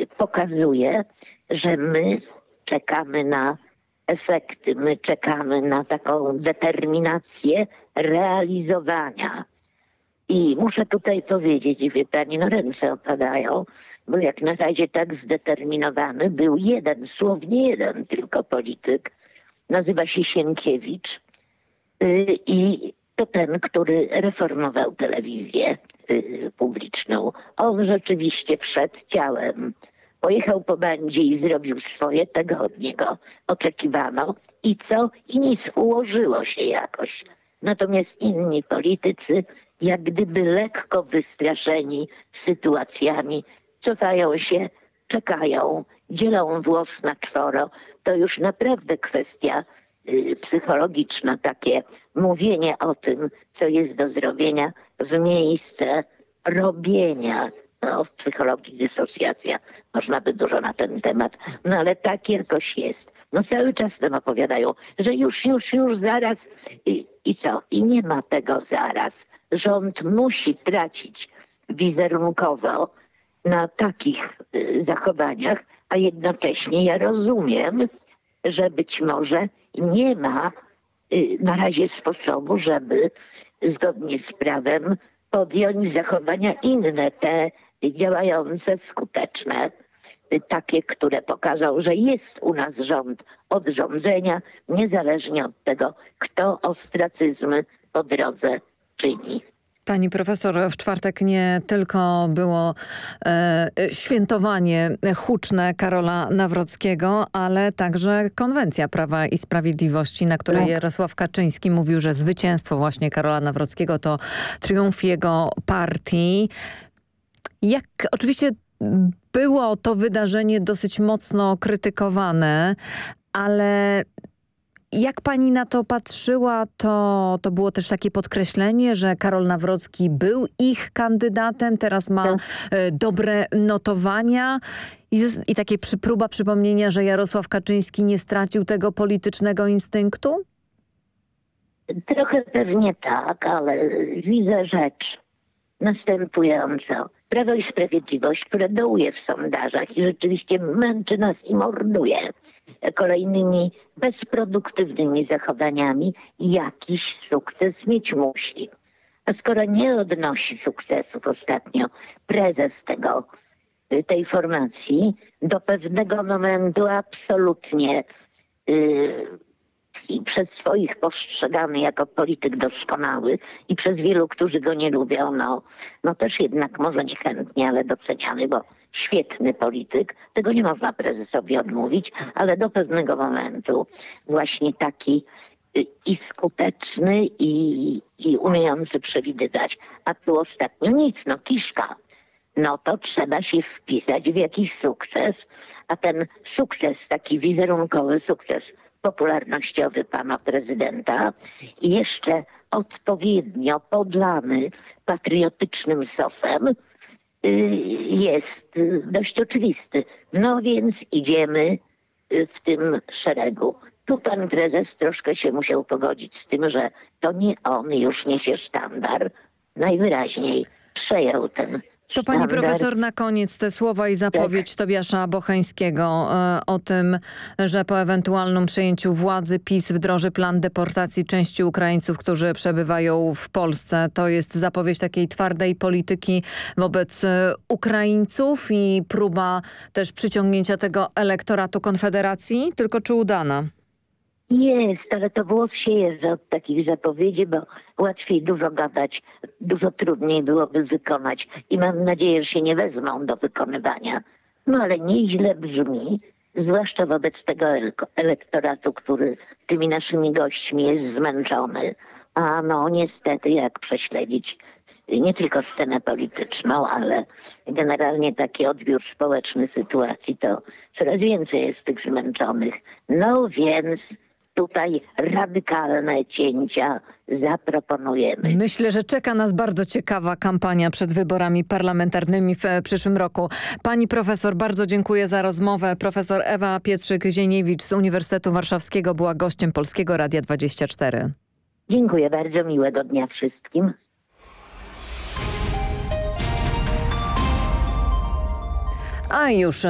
pokazuje, że my czekamy na efekty, my czekamy na taką determinację realizowania. I muszę tutaj powiedzieć, wie pani, no ręce opadają, bo jak na razie tak zdeterminowany był jeden, słownie jeden tylko polityk, nazywa się Sienkiewicz i to ten, który reformował telewizję publiczną. On rzeczywiście wszedł ciałem. Pojechał po bandzie i zrobił swoje, tego od niego oczekiwano. I co? I nic, ułożyło się jakoś. Natomiast inni politycy, jak gdyby lekko wystraszeni sytuacjami, cofają się, czekają, dzielą włos na czworo. To już naprawdę kwestia psychologiczna, takie mówienie o tym, co jest do zrobienia w miejsce robienia. No, w psychologii dysocjacja. Można by dużo na ten temat, no ale tak jakoś jest. No cały czas nam opowiadają, że już zaraz i co? I nie ma tego zaraz. Rząd musi tracić wizerunkowo na takich zachowaniach, a jednocześnie ja rozumiem, że być może nie ma na razie sposobu, żeby zgodnie z prawem podjąć zachowania inne, te działające, skuteczne, takie, które pokażą, że jest u nas rząd od rządzenia, niezależnie od tego, kto ostracyzmy po drodze czyni. Pani profesor, w czwartek nie tylko było świętowanie huczne Karola Nawrockiego, ale także konwencja Prawa i Sprawiedliwości, na której Jarosław Kaczyński mówił, że zwycięstwo właśnie Karola Nawrockiego to triumf jego partii. Jak oczywiście było to wydarzenie dosyć mocno krytykowane, ale jak pani na to patrzyła, to było też takie podkreślenie, że Karol Nawrocki był ich kandydatem, teraz ma dobre notowania i takie próba przypomnienia, że Jarosław Kaczyński nie stracił tego politycznego instynktu? Trochę pewnie tak, ale widzę rzecz następującą. Prawo i Sprawiedliwość, które dołuje w sondażach i rzeczywiście męczy nas i morduje kolejnymi bezproduktywnymi zachowaniami, jakiś sukces mieć musi. A skoro nie odnosi sukcesów ostatnio prezes tej formacji, do pewnego momentu absolutnie i przez swoich postrzegany jako polityk doskonały i przez wielu, którzy go nie lubią, no też jednak może niechętnie, ale doceniany, bo świetny polityk. Tego nie można prezesowi odmówić, ale do pewnego momentu właśnie taki i skuteczny i umiejący przewidywać. A tu ostatnio nic, kiszka. No to trzeba się wpisać w jakiś sukces, a ten sukces, taki wizerunkowy sukces popularnościowy pana prezydenta i jeszcze odpowiednio podlany patriotycznym sosem jest dość oczywisty. No więc idziemy w tym szeregu. Tu pan prezes troszkę się musiał pogodzić z tym, że to nie on już niesie sztandar. Najwyraźniej przejął ten to pani profesor na koniec te słowa i zapowiedź Tobiasza Bocheńskiego o tym, że po ewentualnym przejęciu władzy PiS wdroży plan deportacji części Ukraińców, którzy przebywają w Polsce. To jest zapowiedź takiej twardej polityki wobec Ukraińców i próba też przyciągnięcia tego elektoratu Konfederacji, tylko czy udana? Jest, ale to włos się jeży od takich zapowiedzi, bo łatwiej dużo gadać, dużo trudniej byłoby wykonać i mam nadzieję, że się nie wezmą do wykonywania. No ale nieźle brzmi, zwłaszcza wobec tego elektoratu, który tymi naszymi gośćmi jest zmęczony. A niestety jak prześledzić nie tylko scenę polityczną, ale generalnie taki odbiór społeczny sytuacji, to coraz więcej jest tych zmęczonych. No więc tutaj radykalne cięcia zaproponujemy. Myślę, że czeka nas bardzo ciekawa kampania przed wyborami parlamentarnymi w przyszłym roku. Pani profesor, bardzo dziękuję za rozmowę. Profesor Ewa Pietrzyk-Zieniewicz z Uniwersytetu Warszawskiego była gościem Polskiego Radia 24. Dziękuję bardzo, miłego dnia wszystkim. A już